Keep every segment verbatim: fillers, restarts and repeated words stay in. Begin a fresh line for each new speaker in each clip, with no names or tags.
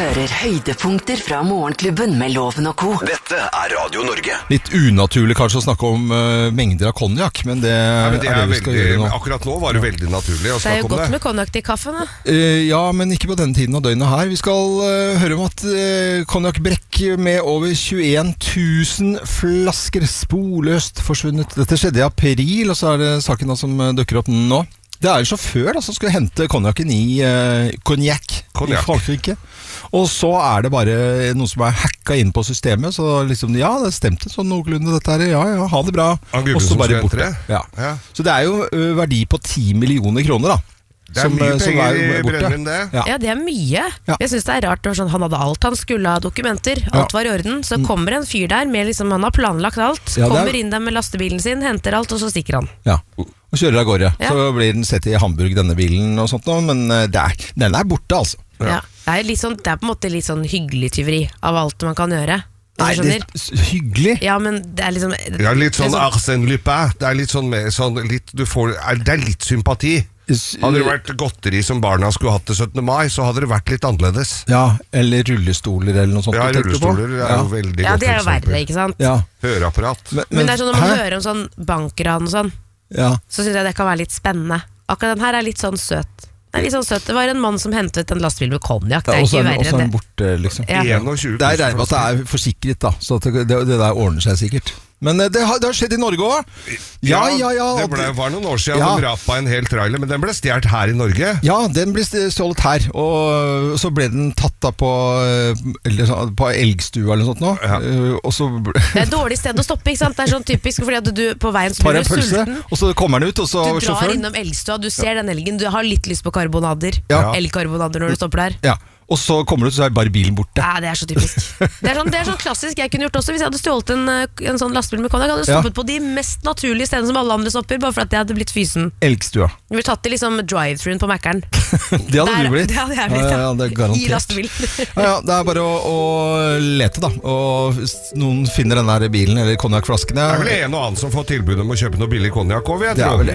hører høydepunkter fra Morgenklubben med Loven og Co.
Dette er Radio Norge.
Litt unaturlig kanskje å snakke om uh, mengder av konjakk, men det,
ja, men det er,
er det vi
veldig,
skal gjøre nå.
Akkurat nå var det veldig naturlig å snakke om det.
Det er jo godt med konjakk til kaffen, da.
Uh, ja, men ikke på denne tiden av døgnet her. Vi skal uh, høre om at uh, konjakkbrekk med over tjueen tusen flasker sporløst forsvunnet. Dette skjedde i april, og så er det saken da som uh, dukker opp nå. Det er en sjåfør da, som skal hente konjakken i uh, konjakk i Frankrike. Og så er det bare noen som er hacka inn på systemet, så liksom, ja, det stemte sånn noenlunde dette her, ja, ja, ha det bra. Og så bare borte. Ja. Ja. Så det er jo uh, verdi på ti millioner kroner da.
Det er som, mye som penger er i brennvin det.
Ja. ja, det er mye. Ja. Jeg synes det er rart, sånn, han hadde alt han skulle ha dokumenter, alt ja. var i orden, så kommer en fyr der med liksom, han har planlagt alt, ja, kommer er... inn der med lastebilen sin, henter alt, og så stikker han.
Ja, og kjører av gårde. Ja. Så blir den sett i Hamburg, denne bilen og sånt, men det er, den er borte altså.
Ja. Ja. Det, er litt sånn, det er på en måte litt sånn hyggelig tyveri av alt man kan gjøre.
Nei, det er hyggelig.
Ja, men det er liksom det,
ja, litt sånn
det er
Arsène Lupin. Det er litt sånn, med, sånn litt, du får, det er litt sympati. Hadde det vært godteri som barna skulle hatt til syttende mai, så hadde det vært litt annerledes.
Ja, eller rullestoler eller noe sånt.
Ja, rullestoler er
ja.
jo veldig
ja,
godt.
det er jo verre, ikke sant?
Ja.
Høreapparat.
Men, men, men det er sånn når man hæ? hører om sånn bankran og sånn,
ja.
så synes jeg det kan være litt spennende. Akkurat den her er litt sånn søt. Det er litt sånn søt. Det var en mann som hentet en lastbil med konjakk. Det er ikke verre enn det.
Borte, liksom.
Ja.
enogtjue
Det er regnet at det er forsikret da, så det, det, det der ordner seg sikkert. Men det har, det har skjedd i Norge også. Ja, ja, ja.
Det ble, var noen år siden ja. de rappa en hel trailer, men den ble stjert her i Norge.
Ja, den ble stjålet her, og så ble den tatt da på, eller, på Elgstua eller noe sånt nå. Ja. Og så ble...
Det er et dårlig sted å stoppe, ikke sant? Det er sånn typisk, fordi at du på veien så blir du sulten.
Og så kommer den ut, og så
du drar sjåføren. Innom Elgstua, du ser den elgen, du har litt lyst på karbonader. Ja. Elgkarbonader når du stopper der.
Ja. Og så kommer du, så er bare bilen borte.
Ja, det er så typisk. Det er sånn, det er sånn klassisk jeg kunne gjort også. Hvis jeg hadde stjålet en, en sånn lastbil med konjakk, jeg hadde stoppet ja. på de mest naturlige stedene som alle andre stopper, bare for at jeg hadde blitt fysen.
Elgstua.
Vi har tatt det liksom drive-thruen på Mac-eren.
Det hadde Der, du blitt.
Det hadde jeg blitt, ja.
Ja, ja, det er garantert.
I lastebil.
Ja, ja, det er bare å, å lete da. Og hvis noen finner denne her bilen, eller konjakkflaskene.
Det er vel en og annen som får tilbud om å kjøpe noe billig konjakk over, jeg tror.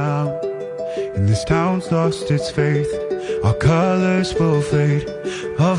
And this town's lost its faith. Our colors will fade. Of